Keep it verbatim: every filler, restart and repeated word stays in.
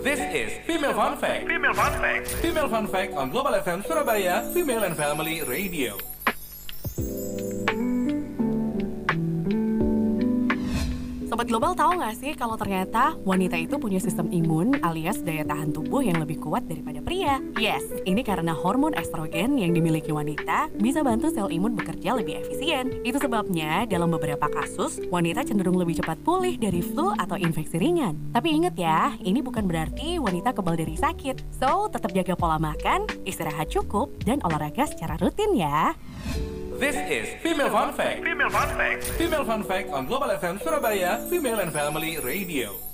This is Female Fun Fact. Female Fun Fact. Female Fun Fact on Global F M Surabaya, Female and Family Radio. Sobat Global tahu nggak sih kalau ternyata wanita itu punya sistem imun alias daya tahan tubuh yang lebih kuat daripada pria? Yes, ini karena hormon estrogen yang dimiliki wanita bisa bantu sel imun bekerja lebih efisien. Itu sebabnya dalam beberapa kasus, wanita cenderung lebih cepat pulih dari flu atau infeksi ringan. Tapi ingat ya, ini bukan berarti wanita kebal dari sakit. So, tetap jaga pola makan, istirahat cukup, dan olahraga secara rutin ya. This is Female Fun Fact. Female Fun Fact. Female Fun Fact on Global F M Surabaya, Female and Family Radio.